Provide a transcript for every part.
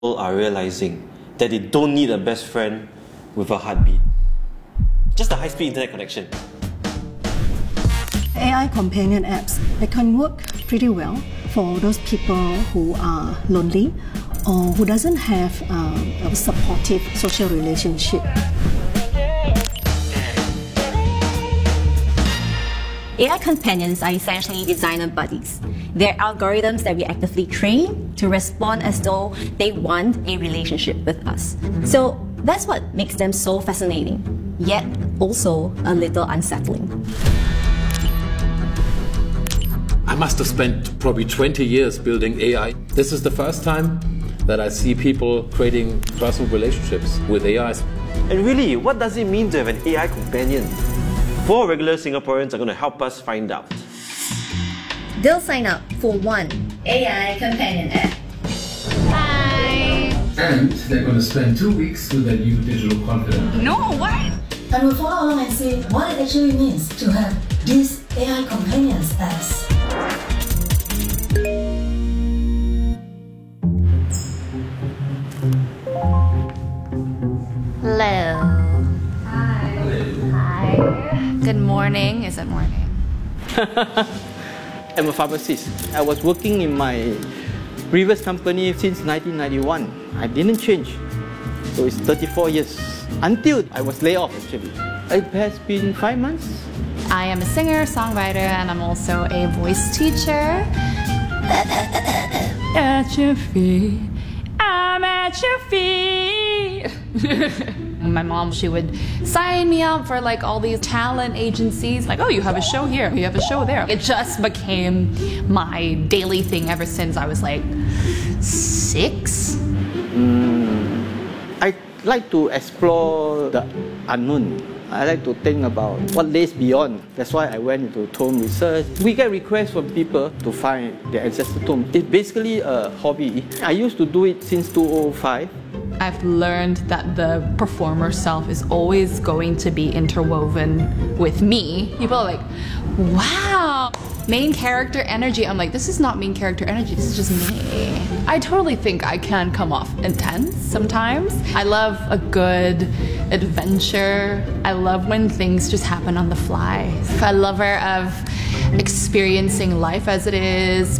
People are realizing that they don't need a best friend with a heartbeat. Just a high-speed internet connection. AI companion apps, they can work pretty well for those people who are lonely or who doesn't have a supportive social relationship. AI companions are essentially designer buddies. They're algorithms that we actively train to respond as though they want a relationship with us. So that's what makes them so fascinating, yet also a little unsettling. I must have spent probably 20 years building AI. This is the first time that I see people creating personal relationships with AIs. And really, what does it mean to have an AI companion? 4 regular Singaporeans are going to help us find out. They'll sign up for one AI companion app. Hi! And they're going to spend 2 weeks with their new digital confidant. No, what? And we'll follow along and see what it actually means to have these AI companions as. Hello. Hi. Hi. Good morning. Is it morning? I'm a pharmacist. I was working in my previous company since 1991. I didn't change. So it's 34 years. Until I was laid off, actually. It has been 5 months. I am a singer, songwriter, and I'm also a voice teacher. At your feet. I'm at your feet. My mom, she would sign me up for like all these talent agencies. Like, oh, you have a show here, you have a show there. It just became my daily thing ever since I was like 6. I like to explore the unknown. I like to think about what lays beyond. That's why I went into tomb research. We get requests from people to find their ancestor tomb. It's basically a hobby. I used to do it since 2005. I've learned that the performer self is always going to be interwoven with me. People are like, wow, main character energy. I'm like, this is not main character energy, this is just me. I totally think I can come off intense sometimes. I love a good adventure. I love when things just happen on the fly. I'm a lover of experiencing life as it is.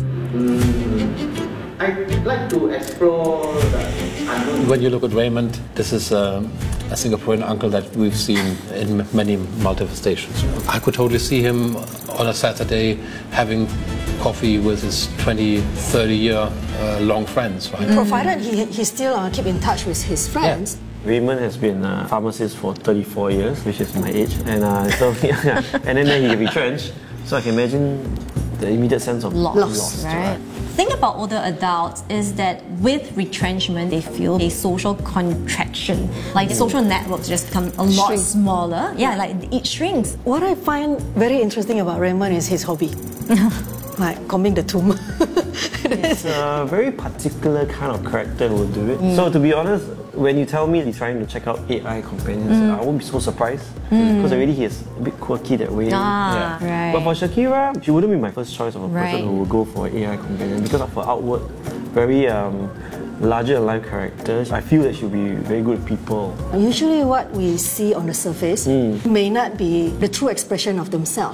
I like to explore the unknown. When you look at Raymond, this is a Singaporean uncle that we've seen in many manifestations. I could totally see him on a Saturday having coffee with his 20, 30-year long friends, right? Provided he still keep in touch with his friends. Yeah. Raymond has been a pharmacist for 34 years, which is my age. And so, yeah. And then he retrenched. So I can imagine the immediate sense of loss, right? The thing about older adults is that with retrenchment, they feel a social contraction. Like the social networks just become a lot smaller. Yeah, like it shrinks. What I find very interesting about Raymond is his hobby. Like combing the tomb. It's a very particular kind of character who will do it. So to be honest, when you tell me he's trying to check out AI companions, I won't be so surprised because already he is a bit quirky that way. Right. But for Shakira, she wouldn't be my first choice of a person who will go for an AI companion because of her outward, very larger-than-life character. I feel that she'll be very good with people. Usually what we see on the surface may not be the true expression of themselves.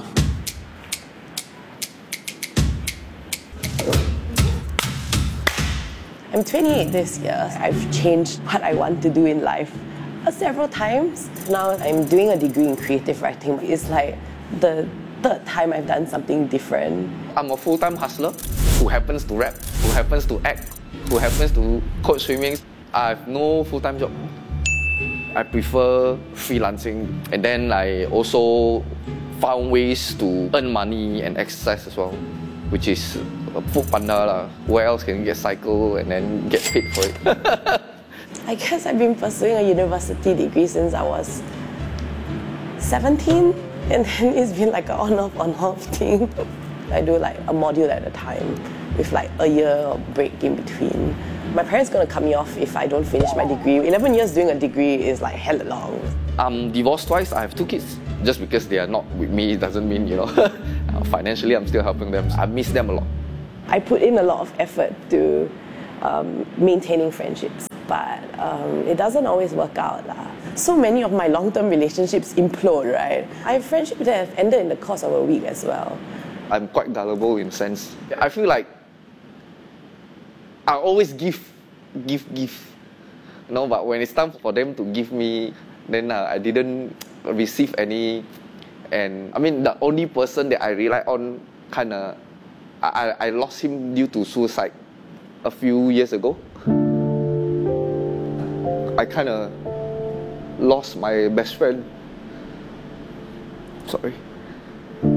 I'm 28 this year. I've changed what I want to do in life several times. Now I'm doing a degree in creative writing. It's like the 3rd time I've done something different. I'm a full-time hustler who happens to rap, who happens to act, who happens to coach swimming. I have no full-time job. I prefer freelancing, and then I also found ways to earn money and exercise as well, which is Food Panda lah. Where else can you get cycle and then get paid for it? I guess I've been pursuing a university degree since I was 17, and then it's been like an on-off thing. I do like a module at a time with like a year of break in between. My parents gonna cut me off if I don't finish my degree. 11 years doing a degree is like hella long. I'm divorced twice. I have 2 kids. Just because they are not with me doesn't mean, financially I'm still helping them. I miss them a lot. I put in a lot of effort to maintaining friendships. But it doesn't always work out. So many of my long-term relationships implode, right? I have friendships that have ended in the course of a week as well. I'm quite gullible in sense. I feel like I always give. You know, but when it's time for them to give me, then I didn't receive any. And I mean, the only person that I rely on, I lost him due to suicide a few years ago. I kind of lost my best friend. Sorry.